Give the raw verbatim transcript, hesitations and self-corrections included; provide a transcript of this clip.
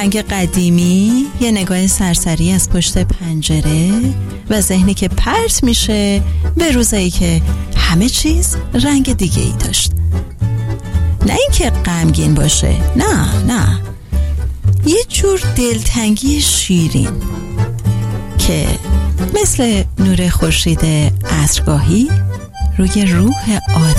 رنگ قدیمی، یه نگاه سرسری از پشت پنجره و ذهنی که پرت میشه به روزایی که همه چیز رنگ دیگه ای داشت. نه اینکه غمگین باشه، نه نه، یه جور دلتنگی شیرین که مثل نور خورشید عصرگاهی روی روح آدم